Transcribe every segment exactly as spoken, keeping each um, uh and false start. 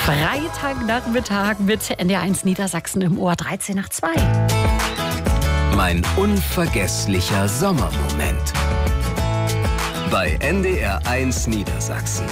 Freitagnachmittag mit N D R eins Niedersachsen im Ohr, dreizehn nach zwei. Mein unvergesslicher Sommermoment bei N D R eins Niedersachsen.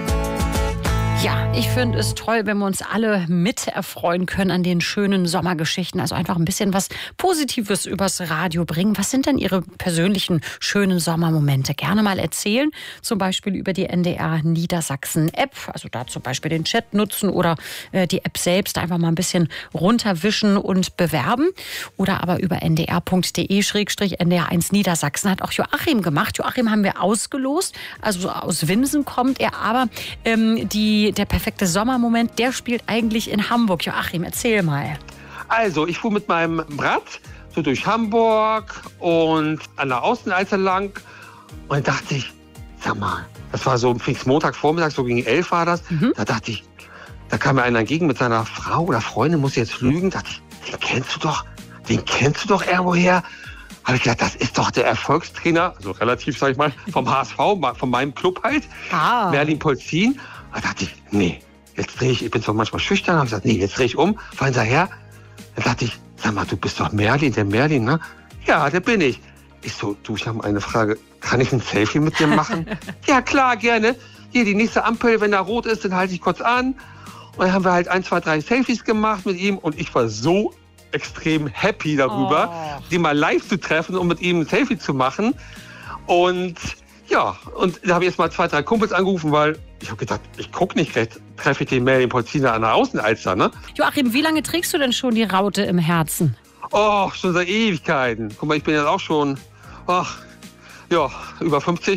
Ja, ich finde es toll, wenn wir uns alle mit erfreuen können an den schönen Sommergeschichten. Also einfach ein bisschen was Positives übers Radio bringen. Was sind denn Ihre persönlichen schönen Sommermomente? Gerne mal erzählen. Zum Beispiel über die N D R Niedersachsen App. Also da zum Beispiel den Chat nutzen oder äh, die App selbst einfach mal ein bisschen runterwischen und bewerben. Oder aber über n d r punkt d e schrägstrich n d r eins Niedersachsen hat auch Joachim gemacht. Joachim haben wir ausgelost. Also aus Winsen kommt er. Aber ähm, die Der perfekte Sommermoment, der spielt eigentlich in Hamburg. Joachim, erzähl mal. Also, ich fuhr mit meinem Rad so durch Hamburg und an der Außenalster lang. Und dann dachte ich, sag mal, das war so Pfingstmontag Vormittag, so gegen elf war das. Mhm. Da dachte ich, da kam mir einer entgegen mit seiner Frau oder Freundin, muss ich jetzt lügen. Da dachte ich, den kennst du doch, den kennst du doch irgendwoher. Habe ich gedacht, das ist doch der Erfolgstrainer, also relativ, sag ich mal, vom H S V, von meinem Club halt, ah. Merlin Polzin. Da dachte ich, nee, jetzt drehe ich, ich bin zwar manchmal schüchtern, habe gesagt, nee, jetzt drehe ich um, fahr hinterher. Dann dachte ich, sag mal, du bist doch Merlin, der Merlin, ne? Ja, der bin ich. Ich so, du, ich habe eine Frage, kann ich ein Selfie mit dir machen? Ja, klar, gerne. Hier, die nächste Ampel, wenn da rot ist, dann halte ich kurz an. Und dann haben wir halt ein, zwei, drei Selfies gemacht mit ihm und ich war so extrem happy darüber, oh. den mal live zu treffen und mit ihm ein Selfie zu machen. Und ja, und da habe ich jetzt mal zwei, drei Kumpels angerufen, weil ich habe gedacht, ich gucke nicht, vielleicht treffe ich den Merlin Polziner an der Außenalster, ne? Joachim, wie lange trägst du denn schon die Raute im Herzen? Oh, schon seit Ewigkeiten. Guck mal, ich bin jetzt auch schon, ach, ja, über fünfzig.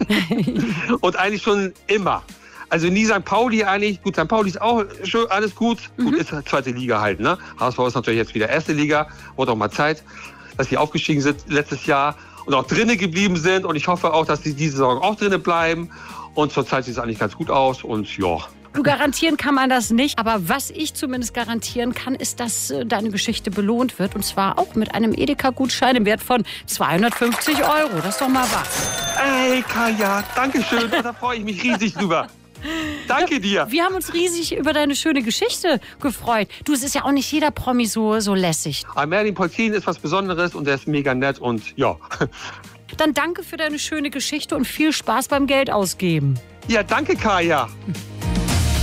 Und eigentlich schon immer. Also nie Sankt Pauli eigentlich. Gut, Sankt Pauli ist auch schön, alles gut. Mhm. Gut, ist zweite Liga halt, ne? H S V ist natürlich jetzt wieder erste Liga. Wurde auch mal Zeit, dass die aufgestiegen sind letztes Jahr und auch drinnen geblieben sind. Und ich hoffe auch, dass die diese Saison auch drinnen bleiben. Und zurzeit sieht es eigentlich ganz gut aus und ja. Du, garantieren kann man das nicht, aber was ich zumindest garantieren kann, ist, dass äh, deine Geschichte belohnt wird. Und zwar auch mit einem Edeka-Gutschein im Wert von zweihundertfünfzig Euro. Das ist doch mal was. Ey, Kaya, danke schön. Da freue ich mich riesig drüber. Danke dir. Wir haben uns riesig über deine schöne Geschichte gefreut. Du, es ist ja auch nicht jeder Promi so, so lässig. Aber Merlin Polzin ist was Besonderes und der ist mega nett und ja. Dann danke für deine schöne Geschichte und viel Spaß beim Geld ausgeben. Ja, danke, Kaya.